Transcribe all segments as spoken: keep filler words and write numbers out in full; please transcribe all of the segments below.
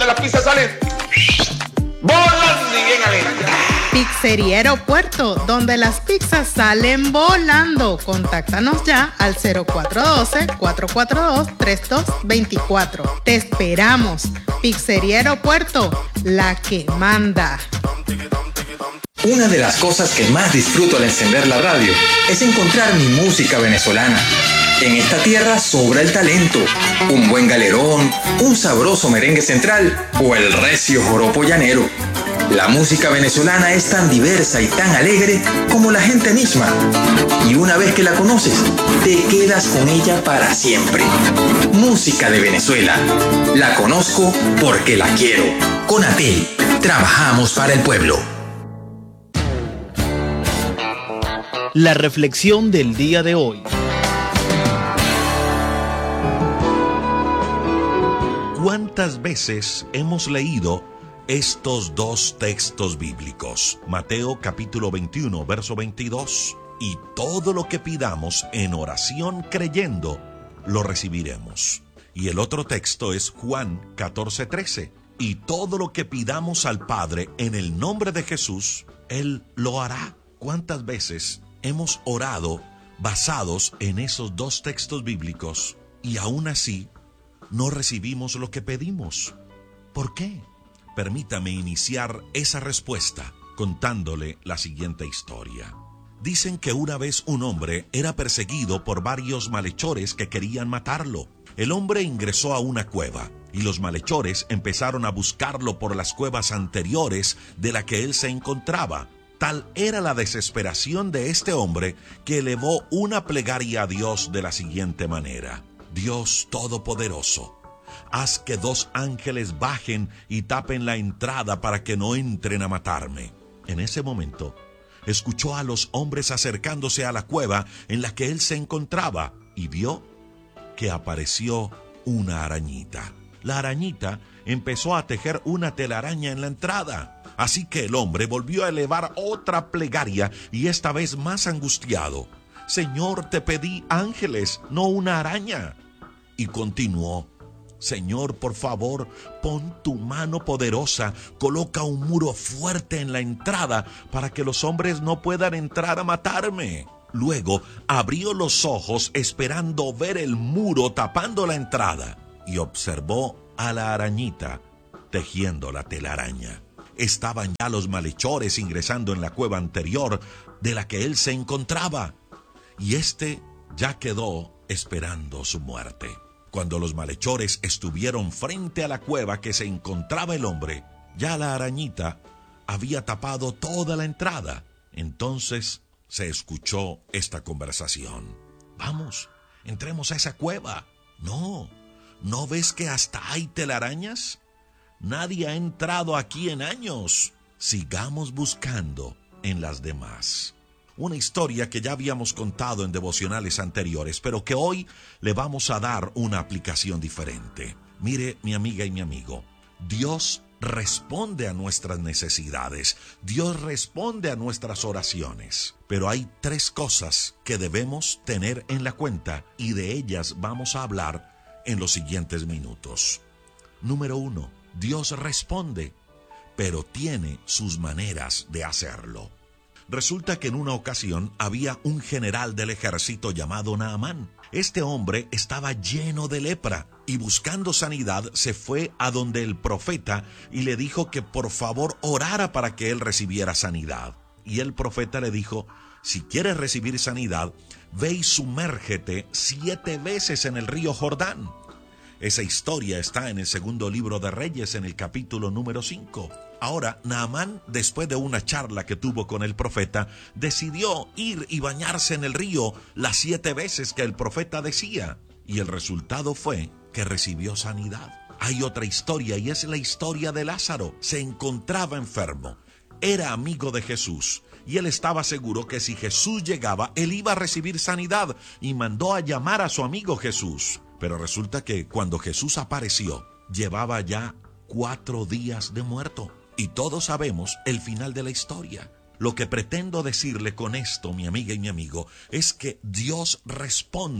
las pizzas salen volando y bien alegres. Pizzería Aeropuerto, donde las pizzas salen volando. Contáctanos ya al cero cuatro uno dos, cuatro cuatro dos, tres dos dos cuatro. Te esperamos. Pizzería Aeropuerto, la que manda. Una de las cosas que más disfruto al encender la radio es encontrar mi música venezolana. En esta tierra sobra el talento, un buen galerón, un sabroso merengue central o el recio joropo llanero. La música venezolana es tan diversa y tan alegre como la gente misma. Y una vez que la conoces, te quedas con ella para siempre. Música de Venezuela. La conozco porque la quiero. Conatel, trabajamos para el pueblo. La reflexión del día de hoy. ¿Cuántas veces hemos leído estos dos textos bíblicos? Mateo capítulo veintiuno, verso veintidós. Y todo lo que pidamos en oración creyendo, lo recibiremos. Y el otro texto es Juan catorce, trece. Y todo lo que pidamos al Padre en el nombre de Jesús, Él lo hará. ¿Cuántas veces hemos orado basados en esos dos textos bíblicos y aún así no recibimos lo que pedimos? ¿Por qué? Permítame iniciar esa respuesta contándole la siguiente historia. Dicen que una vez un hombre era perseguido por varios malhechores que querían matarlo. El hombre ingresó a una cueva y los malhechores empezaron a buscarlo por las cuevas anteriores de la que él se encontraba. Tal era la desesperación de este hombre que elevó una plegaria a Dios de la siguiente manera: Dios Todopoderoso, haz que dos ángeles bajen y tapen la entrada para que no entren a matarme. En ese momento, escuchó a los hombres acercándose a la cueva en la que él se encontraba y vio que apareció una arañita. La arañita empezó a tejer una telaraña en la entrada. Así que el hombre volvió a elevar otra plegaria y esta vez más angustiado: Señor, te pedí ángeles, no una araña. Y continuó: Señor, por favor, pon tu mano poderosa, coloca un muro fuerte en la entrada para que los hombres no puedan entrar a matarme. Luego abrió los ojos esperando ver el muro tapando la entrada y observó a la arañita tejiendo la telaraña. Estaban ya los malhechores ingresando en la cueva anterior de la que él se encontraba, y éste ya quedó esperando su muerte. Cuando los malhechores estuvieron frente a la cueva que se encontraba el hombre, ya la arañita había tapado toda la entrada. Entonces se escuchó esta conversación: Vamos, entremos a esa cueva. No, ¿no ves que hasta hay telarañas? Nadie ha entrado aquí en años. Sigamos buscando en las demás. Una historia que ya habíamos contado en devocionales anteriores, pero que hoy le vamos a dar una aplicación diferente. Mire, mi amiga y mi amigo, Dios responde a nuestras necesidades. Dios responde a nuestras oraciones. Pero hay tres cosas que debemos tener en la cuenta y de ellas vamos a hablar en los siguientes minutos. Número uno, Dios responde, pero tiene sus maneras de hacerlo. Resulta que en una ocasión había un general del ejército llamado Naamán. Este hombre estaba lleno de lepra y buscando sanidad se fue a donde el profeta y le dijo que por favor orara para que él recibiera sanidad. Y el profeta le dijo: si quieres recibir sanidad, ve y sumérgete siete veces en el río Jordán. Esa historia está en el segundo libro de Reyes, en el capítulo número cinco. Ahora, Naamán, después de una charla que tuvo con el profeta, decidió ir y bañarse en el río las siete veces que el profeta decía. Y el resultado fue que recibió sanidad. Hay otra historia y es la historia de Lázaro. Se encontraba enfermo, era amigo de Jesús y él estaba seguro que si Jesús llegaba, él iba a recibir sanidad y mandó a llamar a su amigo Jesús. Pero resulta que cuando Jesús apareció, llevaba ya cuatro días de muerto. Y todos sabemos el final de la historia. Lo que pretendo decirle con esto, mi amiga y mi amigo, es que Dios responde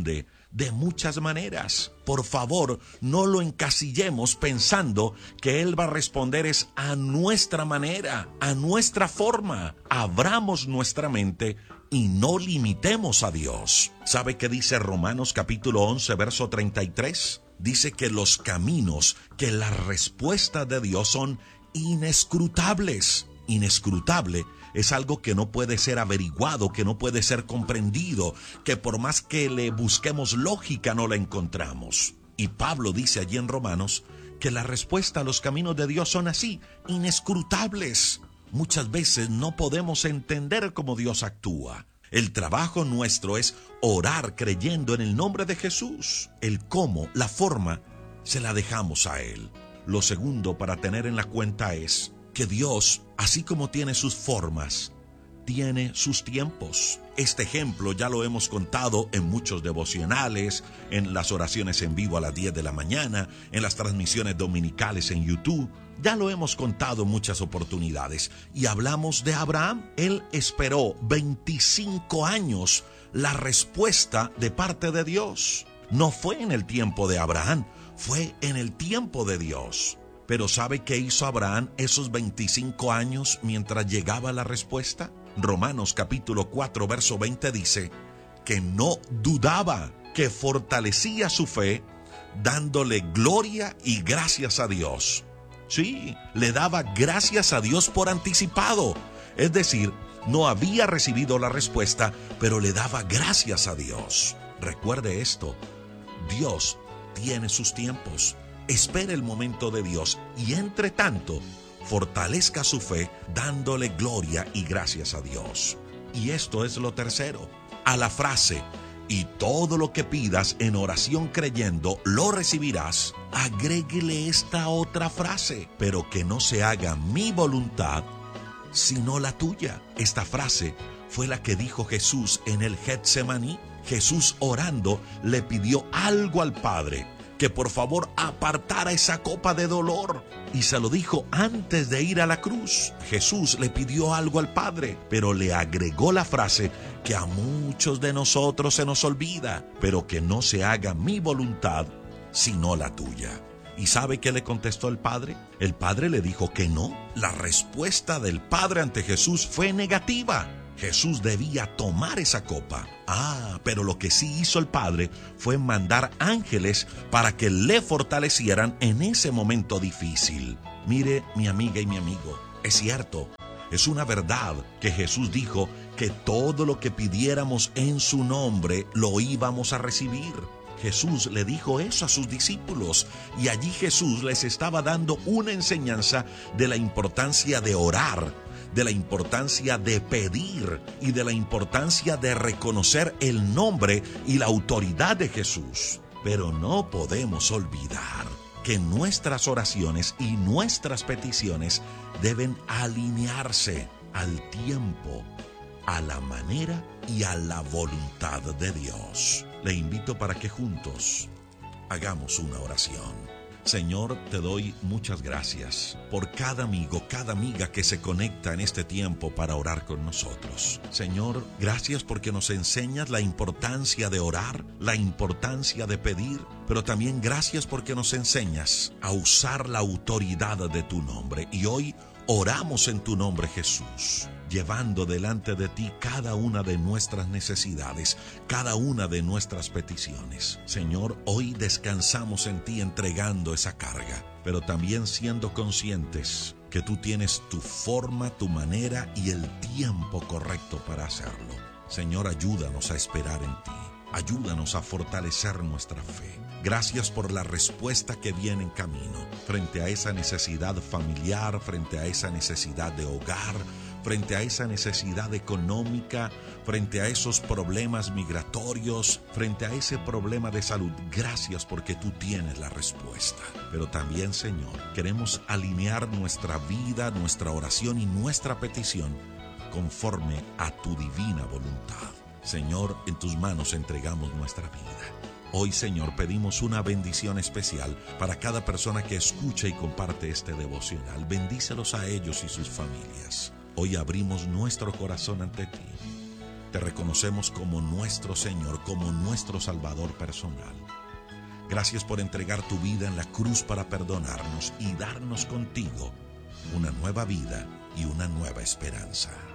de muchas maneras. Por favor, no lo encasillemos pensando que Él va a responder es a nuestra manera, a nuestra forma. Abramos nuestra mente y no limitemos a Dios. ¿Sabe qué dice Romanos capítulo once, verso treinta y tres? Dice que los caminos, que las respuestas de Dios son inescrutables. Inescrutable es algo que no puede ser averiguado, que no puede ser comprendido, que por más que le busquemos lógica no la encontramos. Y Pablo dice allí en Romanos que la respuesta a los caminos de Dios son así, inescrutables. Muchas veces no podemos entender cómo Dios actúa. El trabajo nuestro es orar creyendo en el nombre de Jesús. El cómo, la forma, se la dejamos a Él. Lo segundo para tener en la cuenta es que Dios, así como tiene sus formas, tiene sus tiempos. Este ejemplo ya lo hemos contado en muchos devocionales, en las oraciones en vivo a las diez de la mañana, en las transmisiones dominicales en YouTube. Ya lo hemos contado en muchas oportunidades. Y hablamos de Abraham. Él esperó veinticinco años la respuesta de parte de Dios. No fue en el tiempo de Abraham, fue en el tiempo de Dios. Pero ¿sabe qué hizo Abraham esos veinticinco años mientras llegaba la respuesta? Romanos capítulo cuatro, verso veinte dice que no dudaba, que fortalecía su fe, dándole gloria y gracias a Dios. Sí, le daba gracias a Dios por anticipado. Es decir, no había recibido la respuesta, pero le daba gracias a Dios. Recuerde esto, Dios tiene sus tiempos. Espere el momento de Dios y entre tanto, fortalezca su fe dándole gloria y gracias a Dios. Y esto es lo tercero. A la frase, y todo lo que pidas en oración creyendo, lo recibirás, agréguele esta otra frase, pero que no se haga mi voluntad, sino la tuya. Esta frase fue la que dijo Jesús en el Getsemaní. Jesús orando le pidió algo al Padre, que por favor apartara esa copa de dolor. Y se lo dijo antes de ir a la cruz. Jesús le pidió algo al Padre, pero le agregó la frase que a muchos de nosotros se nos olvida, pero que no se haga mi voluntad, sino la tuya. ¿Y sabe qué le contestó el Padre? El Padre le dijo que no. La respuesta del Padre ante Jesús fue negativa. Jesús debía tomar esa copa. Ah, pero lo que sí hizo el Padre fue mandar ángeles para que le fortalecieran en ese momento difícil. Mire, mi amiga y mi amigo, es cierto, es una verdad que Jesús dijo que todo lo que pidiéramos en su nombre lo íbamos a recibir. Jesús le dijo eso a sus discípulos y allí Jesús les estaba dando una enseñanza de la importancia de orar, de la importancia de pedir y de la importancia de reconocer el nombre y la autoridad de Jesús. Pero no podemos olvidar que nuestras oraciones y nuestras peticiones deben alinearse al tiempo, a la manera y a la voluntad de Dios. Le invito para que juntos hagamos una oración. Señor, te doy muchas gracias por cada amigo, cada amiga que se conecta en este tiempo para orar con nosotros. Señor, gracias porque nos enseñas la importancia de orar, la importancia de pedir, pero también gracias porque nos enseñas a usar la autoridad de tu nombre. Y hoy oramos en tu nombre, Jesús, llevando delante de ti cada una de nuestras necesidades, cada una de nuestras peticiones. Señor, hoy descansamos en ti entregando esa carga, pero también siendo conscientes que tú tienes tu forma, tu manera y el tiempo correcto para hacerlo. Señor, ayúdanos a esperar en ti. Ayúdanos a fortalecer nuestra fe. Gracias por la respuesta que viene en camino frente a esa necesidad familiar, frente a esa necesidad de hogar, frente a esa necesidad económica, frente a esos problemas migratorios, frente a ese problema de salud. Gracias porque tú tienes la respuesta. Pero también, Señor, queremos alinear nuestra vida, nuestra oración y nuestra petición conforme a tu divina voluntad. Señor, en tus manos entregamos nuestra vida. Hoy, Señor, pedimos una bendición especial para cada persona que escucha y comparte este devocional. Bendícelos a ellos y sus familias. Hoy abrimos nuestro corazón ante ti Te reconocemos como nuestro Señor, como nuestro Salvador personal. Gracias por entregar tu vida en la cruz para perdonarnos y darnos contigo una nueva vida y una nueva esperanza.